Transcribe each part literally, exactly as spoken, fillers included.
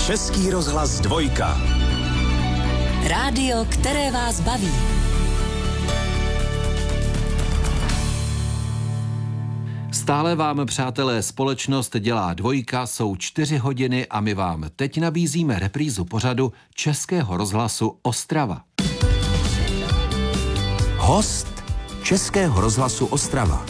Český rozhlas dvojka. Rádio, které vás baví. Stále vám, přátelé, společnost dělá dvojka, jsou čtyři hodiny a my vám teď nabízíme reprízu pořadu Českého rozhlasu Ostrava. Host Českého rozhlasu Ostrava.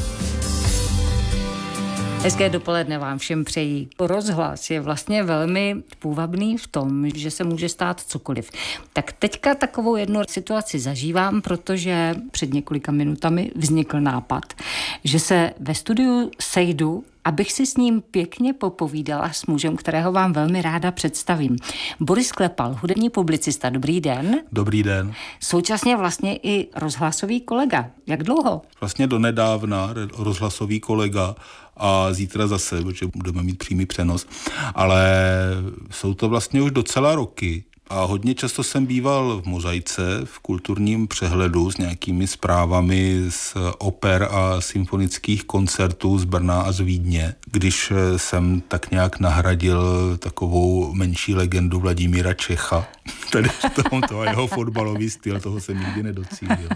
Hezké dopoledne vám všem přejí. Rozhlas je vlastně velmi půvabný v tom, že se může stát cokoliv. Tak teďka takovou jednu situaci zažívám, protože před několika minutami vznikl nápad, že se ve studiu sejdu, abych si s ním pěkně popovídala s mužem, kterého vám velmi ráda představím. Boris Klepal, hudební publicista. Dobrý den. Dobrý den. Současně vlastně i rozhlasový kolega. Jak dlouho? Vlastně donedávna rozhlasový kolega a zítra zase, protože budeme mít přímý přenos, ale jsou to vlastně už docela roky. A hodně často jsem býval v Mozaice, v kulturním přehledu s nějakými zprávami z oper a symfonických koncertů z Brna a z Vídně, když jsem tak nějak nahradil takovou menší legendu Vladimíra Čecha. Tady toho, toho jeho fotbalový styl, toho jsem nikdy nedocílil.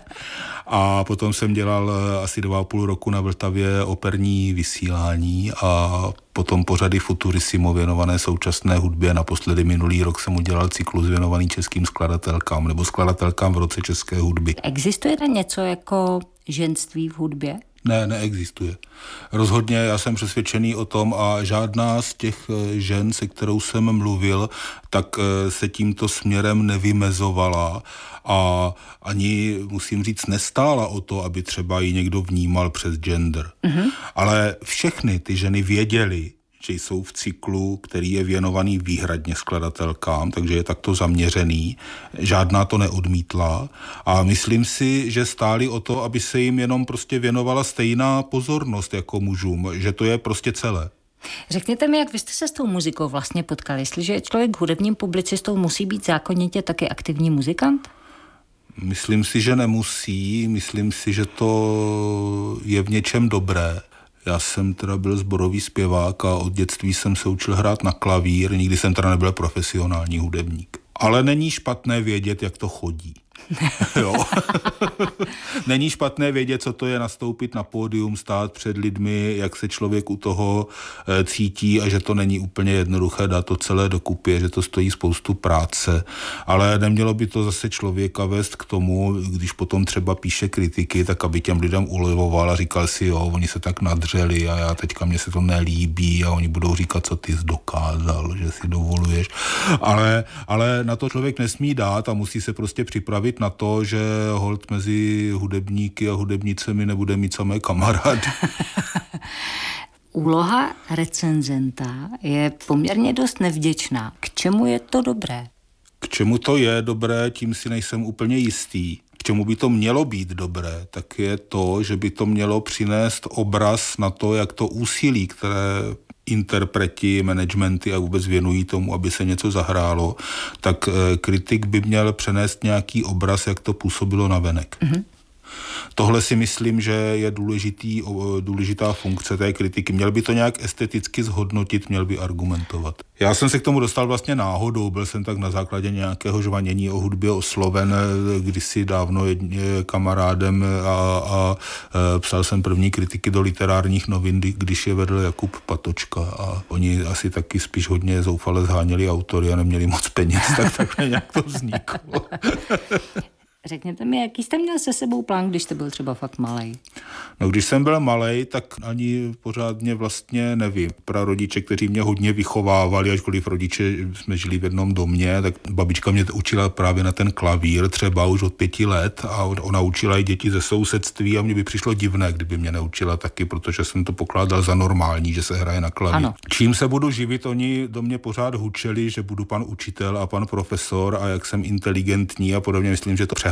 A potom jsem dělal asi dva a půl roku na Vltavě operní vysílání a potom pořady Futurissimo věnované současné hudbě. Naposledy minulý rok jsem udělal cyklus věnovaný českým skladatelkám nebo skladatelkám v roce české hudby. Existuje tam něco jako ženství v hudbě? Ne, neexistuje. Rozhodně já jsem přesvědčený o tom a žádná z těch žen, se kterou jsem mluvil, tak se tímto směrem nevymezovala a ani, musím říct, nestála o to, aby třeba ji někdo vnímal přes gender. Mm-hmm. Ale všechny ty ženy věděly, že jsou v cyklu, který je věnovaný výhradně skladatelkám, takže je takto zaměřený. Žádná to neodmítla a myslím si, že stáli o to, aby se jim jenom prostě věnovala stejná pozornost jako mužům, že to je prostě celé. Řekněte mi, jak vy jste se s tou muzikou vlastně potkali? Jestliže je člověk hudebním publicistou, musí být zákonitě taky aktivní muzikant? Myslím si, že nemusí. Myslím si, že to je v něčem dobré. Já jsem teda byl sborový zpěvák a od dětství jsem se učil hrát na klavír, nikdy jsem teda nebyl profesionální hudebník. Ale není špatné vědět, jak to chodí. Jo. Není špatné vědět, co to je nastoupit na pódium, stát před lidmi, jak se člověk u toho e, cítí a že to není úplně jednoduché dát to celé dokupy, že to stojí spoustu práce. Ale nemělo by to zase člověka vést k tomu, když potom třeba píše kritiky, tak aby těm lidem ulevoval a říkal si, jo, oni se tak nadřeli a já teďka mně se to nelíbí a oni budou říkat, co ty jsi dokázal, že si dovoluješ. Ale, ale na to člověk nesmí dát a musí se prostě připravit na to, že holt mezi hudebníky a hudebnicemi nebude mít samé kamarády. Úloha recenzenta je poměrně dost nevděčná. K čemu je to dobré? K čemu to je dobré, tím si nejsem úplně jistý. K čemu by to mělo být dobré, tak je to, že by to mělo přinést obraz na to, jak to úsilí, které interpreti, managementy a vůbec věnují tomu, aby se něco zahrálo, tak kritik by měl přenést nějaký obraz, jak to působilo navenek. Mm-hmm. Tohle si myslím, že je důležitý, důležitá funkce té kritiky. Měl by to nějak esteticky zhodnotit, měl by argumentovat. Já jsem se k tomu dostal vlastně náhodou, byl jsem tak na základě nějakého žvanění o hudbě osloven kdysi dávno kamarádem a, a, a psal jsem první kritiky do literárních novin, když je vedl Jakub Patočka a oni asi taky spíš hodně zoufale zháněli autory a neměli moc peněz, tak takhle nějak to vzniklo. Řekněte mi, jaký jste měl se sebou plán, když jste byl třeba fakt malej? No, když jsem byl malej, tak ani pořádně vlastně nevím. Prarodiče, kteří mě hodně vychovávali, ačkoliv rodiče jsme žili v jednom domě, tak babička mě učila právě na ten klavír, třeba už od pěti let a ona učila i děti ze sousedství a mně by přišlo divné, kdyby mě neučila taky, protože jsem to pokládal za normální, že se hraje na klavír. Ano. Čím se budu živit, oni do mě pořád hučeli, že budu pan učitel a pan profesor a jak jsem inteligentní a podobně, myslím, že to přeháněli.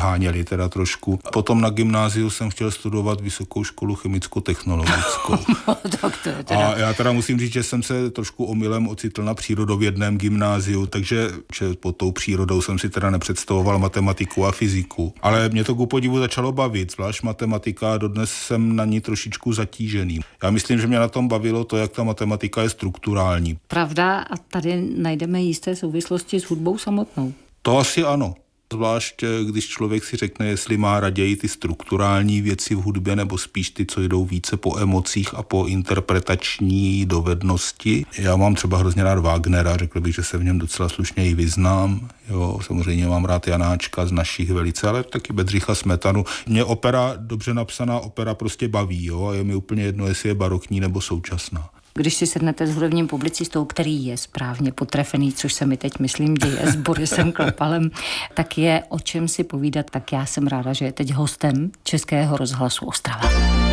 přeháněli teda trošku. Potom na gymnáziu jsem chtěl studovat vysokou školu chemicko-technologickou. Tak to je teda... A já teda musím říct, že jsem se trošku omylem ocitl na přírodovědném gymnáziu, takže že pod tou přírodou jsem si teda nepředstavoval matematiku a fyziku. Ale mě to ku podivu začalo bavit, zvlášť matematika, dodnes jsem na ní trošičku zatížený. Já myslím, že mě na tom bavilo to, jak ta matematika je strukturální. Pravda, a tady najdeme jisté souvislosti s hudbou samotnou. To asi ano. Zvlášť, když člověk si řekne, jestli má raději ty strukturální věci v hudbě, nebo spíš ty, co jdou více po emocích a po interpretační dovednosti. Já mám třeba hrozně rád Wagnera, řekl bych, že se v něm docela slušně i vyznám. Jo, samozřejmě mám rád Janáčka z našich velice, ale taky Bedřicha Smetanu. Mě opera, dobře napsaná opera prostě baví, jo, a je mi úplně jedno, jestli je barokní nebo současná. Když si sednete s hudebním publicistou, který je správně potrefený, což se mi teď myslím děje s Borisem Klapalem, tak je o čem si povídat, tak já jsem ráda, že je teď hostem Českého rozhlasu Ostrava.